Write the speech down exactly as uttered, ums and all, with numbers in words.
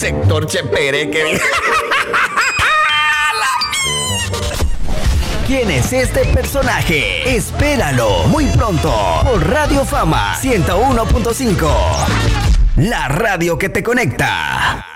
Sector Chepereque. ¿Quién es este personaje? Espéralo muy pronto por Radio Fama ciento uno punto cinco. La radio que te conecta.